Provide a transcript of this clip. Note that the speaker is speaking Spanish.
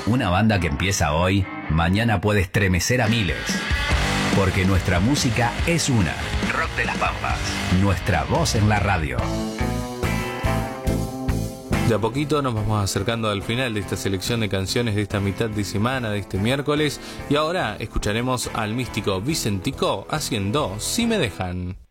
Una banda que empieza hoy, mañana puede estremecer a miles. Porque nuestra música es una. Rock de las Pampas. Nuestra voz en la radio. De a poquito nos vamos acercando al final de esta selección de canciones de esta mitad de semana, de este miércoles. Y ahora escucharemos al místico Vicentico haciendo Si me dejan.